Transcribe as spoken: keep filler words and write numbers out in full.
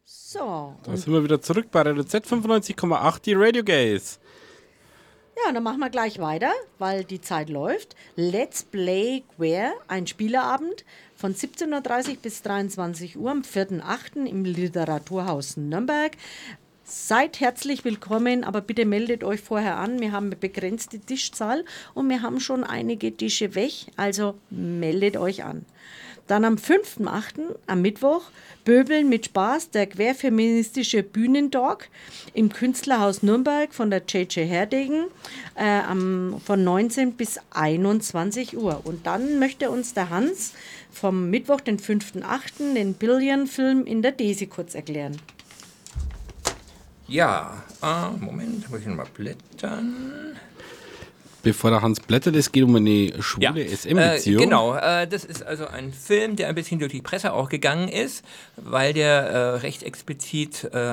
So. Da sind wir wieder zurück bei Radio Z fünfundneunzig Komma acht, die Radio Gays. Ja, dann machen wir gleich weiter, weil die Zeit läuft. Let's Play Queer, ein Spieleabend von siebzehn Uhr dreißig bis dreiundzwanzig Uhr am vierten achten im Literaturhaus Nürnberg. Seid herzlich willkommen, aber bitte meldet euch vorher an. Wir haben eine begrenzte Tischzahl und wir haben schon einige Tische weg, also meldet euch an. Dann am fünften achten am Mittwoch, Böbeln mit Spaß, der querfeministische Bühnentalk im Künstlerhaus Nürnberg von der J J Herdegen äh, am, von neunzehn bis einundzwanzig Uhr. Und dann möchte uns der Hans vom Mittwoch, den fünften achten den Billion-Film in der Desi kurz erklären. Ja, äh, Moment, muss ich noch mal blättern. Bevor der Hans blättert, es geht um eine schwule Ja, S M-Beziehung. Äh, genau, äh, das ist also ein Film, der ein bisschen durch die Presse auch gegangen ist, weil der äh, recht explizit äh,